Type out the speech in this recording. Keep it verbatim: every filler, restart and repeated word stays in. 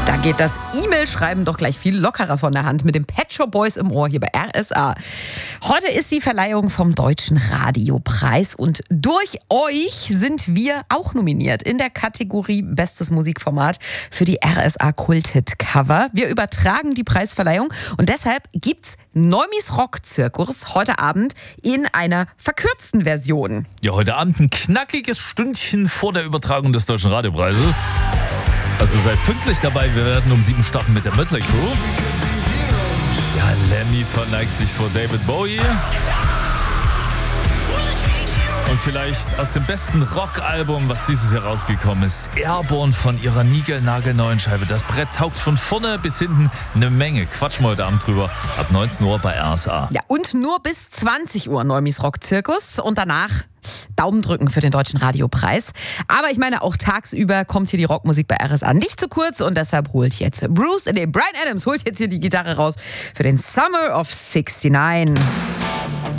Da geht das E-Mail-Schreiben doch gleich viel lockerer von der Hand mit dem Pet Shop Boys im Ohr hier bei R S A. Heute ist die Verleihung vom Deutschen Radiopreis und durch euch sind wir auch nominiert in der Kategorie Bestes Musikformat für die R S A Kulthit Cover. Wir übertragen die Preisverleihung und deshalb gibt's Neumis Rock-Zirkus heute Abend in einer verkürzten Version. Ja, heute Abend ein knackiges Stündchen vor der Übertragung des Deutschen Radiopreises. Also seid pünktlich dabei, wir werden um sieben starten mit der Mötley Crew. Ja, Lemmy verneigt sich vor David Bowie. Und vielleicht aus dem besten Rockalbum, was dieses Jahr rausgekommen ist, Airborne von ihrer niegelnagelneuen Scheibe. Das Brett taugt von vorne bis hinten eine Menge. Quatschen wir heute Abend drüber. Ab neunzehn Uhr bei R S A. Ja, und nur bis zwanzig Uhr Neumis Rock-Zirkus und danach Daumen drücken für den Deutschen Radiopreis. Aber ich meine, auch tagsüber kommt hier die Rockmusik bei R S A nicht zu kurz und deshalb holt jetzt Bruce, nee, Bryan Adams holt jetzt hier die Gitarre raus für den Summer of sixty-nine.